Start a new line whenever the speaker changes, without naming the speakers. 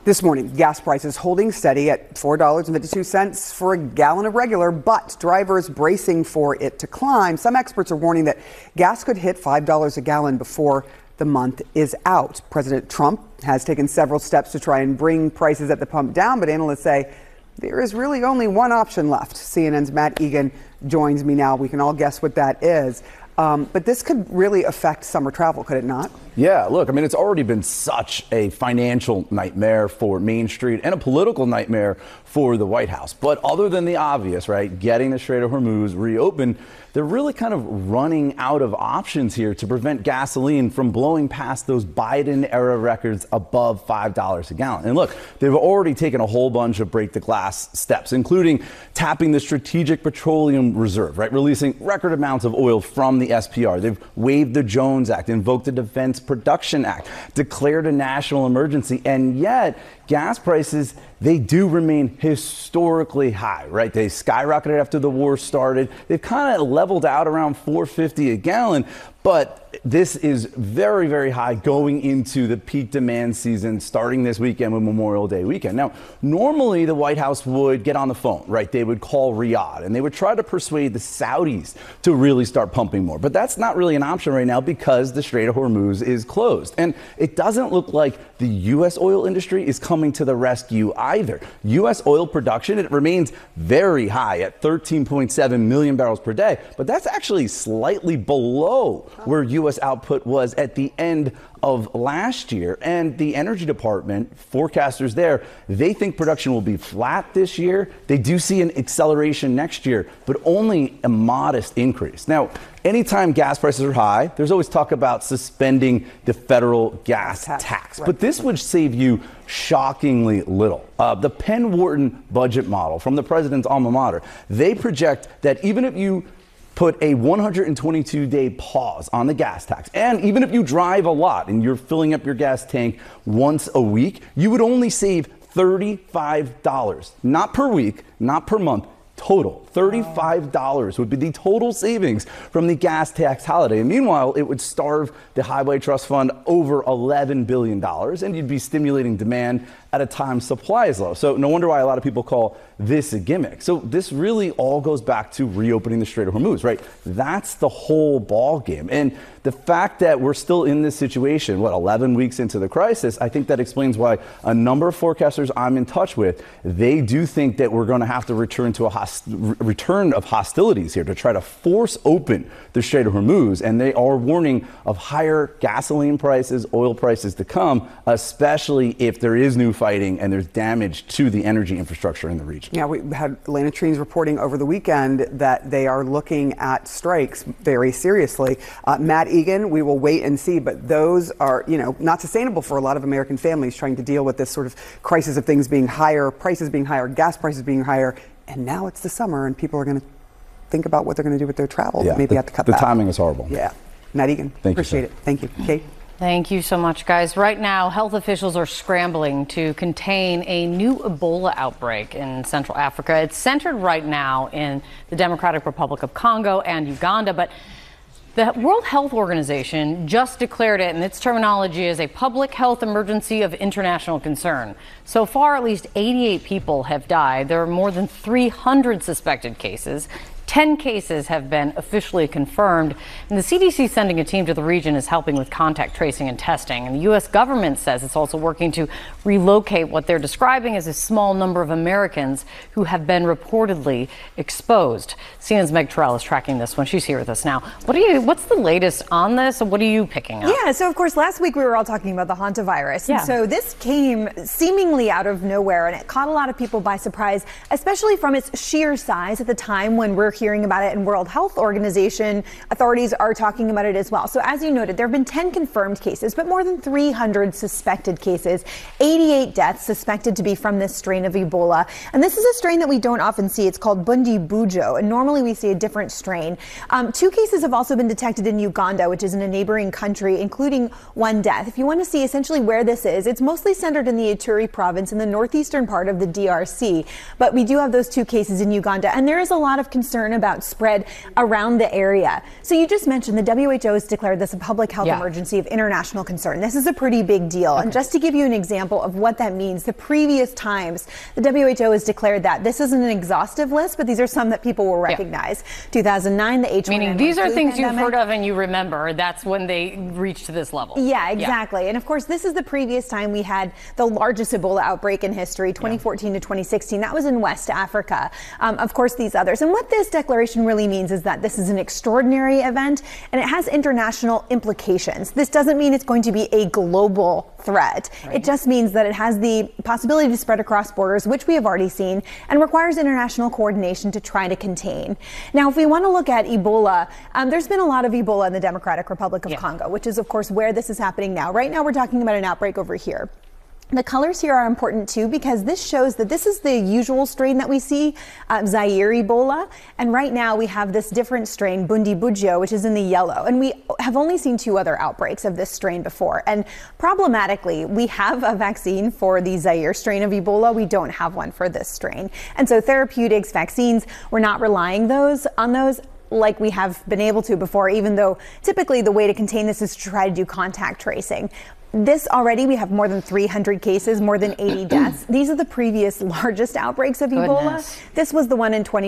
This morning, gas prices holding steady at $4.52 for a gallon of regular, but drivers bracing for it to climb. Some experts are warning that gas could hit $5 a gallon before the month is out. President Trump has taken several steps to try and bring prices at the pump down, but analysts say there is really only one option left. CNN's Matt Egan joins me now. We can all guess what that is. But this could really affect summer travel, could it not?
Yeah, look, I mean, it's already been such a financial nightmare for Main Street and a political nightmare for the White House. But other than the obvious, right, getting the Strait of Hormuz reopened, they're really kind of running out of options here to prevent gasoline from blowing past those Biden-era records above $5 a gallon. And look, they've already taken a whole bunch of break-the-glass steps, including tapping the Strategic Petroleum Reserve, right, releasing record amounts of oil from the SPR. They've waived the Jones Act, invoked the Defense Production Act, declared a national emergency, and yet gas prices, they do remain historically high, right? They skyrocketed after the war started. They've kind of leveled out around $4.50 a gallon, but this is very, very high going into the peak demand season starting this weekend with Memorial Day weekend. Now, normally the White House would get on the phone, right? They would call Riyadh and they would try to persuade the Saudis to really start pumping more. But that's not really an option right now because the Strait of Hormuz is closed. And it doesn't look like the U.S. oil industry is coming to the rescue either. U.S. oil production, it remains very high at 13.7 million barrels per day, but that's actually slightly below where U.S. output was at the end of last year. And the Energy Department, forecasters there, they think production will be flat this year. They do see an acceleration next year, but only a modest increase. Now, anytime gas prices are high, there's always talk about suspending the federal gas tax. Right. But this would save you shockingly little. The Penn Wharton budget model from the president's alma mater, they project that even if you put a 122-day pause on the gas tax, and even if you drive a lot and you're filling up your gas tank once a week, you would only save $35, not per week, not per month, total. $35 would be the total savings from the gas tax holiday. And meanwhile, it would starve the Highway Trust Fund over $11 billion, and you'd be stimulating demand at a time supply is low. So no wonder why a lot of people call this a gimmick. So this really all goes back to reopening the Strait of Hormuz, right? That's the whole ball game. And the fact that we're still in this situation, 11 weeks into the crisis, I think that explains why a number of forecasters I'm in touch with, they do think that we're going to have to return to a return of hostilities here to try to force open the Strait of Hormuz. And they are warning of higher gasoline prices, oil prices to come, especially if there is new fighting and there's damage to the energy infrastructure in the region.
Yeah, we had Elena Trines reporting over the weekend that they are looking at strikes very seriously. Matt Egan, we will wait and see, but those are, not sustainable for a lot of American families trying to deal with this sort of crisis of things being higher, prices being higher, gas prices being higher. And now it's the summer and people are going to think about what they're going to do with their travel.
Yeah,
maybe have to cut
back.
back.
The timing is horrible.
Yeah. Matt Egan, appreciate it. Thank you. Kate?
Thank you so much, guys. Right now, health officials are scrambling to contain a new Ebola outbreak in Central Africa. It's centered right now in the Democratic Republic of Congo and Uganda, but the World Health Organization just declared it, in its terminology, as a public health emergency of international concern. So far, at least 88 people have died. There are more than 300 suspected cases. 10 cases have been officially confirmed, and the CDC sending a team to the region is helping with contact tracing and testing. And the U.S. government says it's also working to relocate what they're describing as a small number of Americans who have been reportedly exposed. CNN's Meg Terrell is tracking this one. She's here with us now. What's the latest on this, and what are you picking up?
Yeah, so of course last week we were all talking about the hantavirus.
Yeah.
And so this came seemingly out of nowhere, and it caught a lot of people by surprise, especially from its sheer size at the time when we're hearing about it, and World Health Organization authorities are talking about it as well. So as you noted, there have been 10 confirmed cases, but more than 300 suspected cases, 88 deaths suspected to be from this strain of Ebola. And this is a strain that we don't often see. It's called Bundibugyo, and normally we see a different strain. 2 cases have also been detected in Uganda, which is in a neighboring country, including 1 death. If you want to see essentially where this is, it's mostly centered in the Ituri province in the northeastern part of the DRC. But we do have those 2 cases in Uganda, and there is a lot of concern about spread around the area. So you just mentioned the WHO has declared this a public health emergency of international concern. This is a pretty big deal. And just to give you an example of what that means, the previous times the WHO has declared that, this isn't an exhaustive list, but these are some that people will recognize. 2009, the H1N1
Meaning these are things
pandemic.
you've heard of and you remember. That's when they reached this level.
Yeah, exactly. And of course, this is the previous time we had the largest Ebola outbreak in history, 2014 to 2016. That was in West Africa. Of course, these others. And what this declaration really means is that this is an extraordinary event and it has international implications. This doesn't mean it's going to be a global threat. It just means that it has the possibility to spread across borders, which we have already seen, and requires international coordination to try to contain. Now, if we want to look at Ebola, there's been a lot of Ebola in the Democratic Republic of Congo, which is, of course, where this is happening now. Right now, we're talking about an outbreak over here. The colors here are important too because this shows that this is the usual strain that we see, Zaire Ebola. And right now we have this different strain, Bundibugyo, which is in the yellow. And we have only seen 2 other outbreaks of this strain before. And problematically, we have a vaccine for the Zaire strain of Ebola. We don't have one for this strain. And so therapeutics, vaccines, we're not relying on those like we have been able to before, even though typically the way to contain this is to try to do contact tracing. This already, we have more than 300 cases, more than 80 deaths. These are the previous largest outbreaks of Ebola. This was the one in